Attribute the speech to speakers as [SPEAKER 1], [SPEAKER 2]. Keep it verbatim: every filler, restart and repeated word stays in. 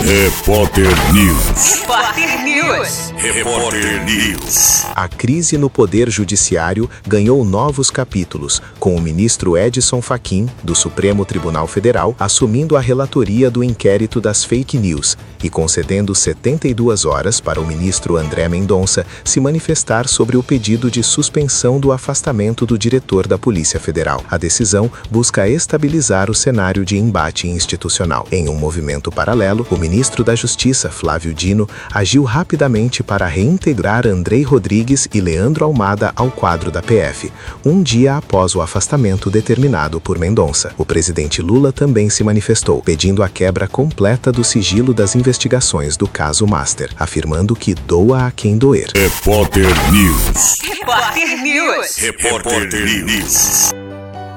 [SPEAKER 1] Repórter News.
[SPEAKER 2] Repórter News.
[SPEAKER 1] Repórter News.
[SPEAKER 3] A crise no Poder Judiciário ganhou novos capítulos, com o ministro Edson Fachin, do Supremo Tribunal Federal, assumindo a relatoria do inquérito das fake news e concedendo setenta e duas horas para o ministro André Mendonça se manifestar sobre o pedido de suspensão do afastamento do diretor da Polícia Federal. A decisão busca estabilizar o cenário de embate institucional. Em um movimento paralelo, o ministro da Justiça, Flávio Dino, agiu rapidamente para reintegrar Andrei Rodrigues e Leandro Almada ao quadro da P F, um dia após o afastamento determinado por Mendonça. O presidente Lula também se manifestou, pedindo a quebra completa do sigilo das investigações do caso Master, afirmando que doa a quem doer.
[SPEAKER 1] Repórter News.
[SPEAKER 2] Repórter News.
[SPEAKER 1] Repórter News.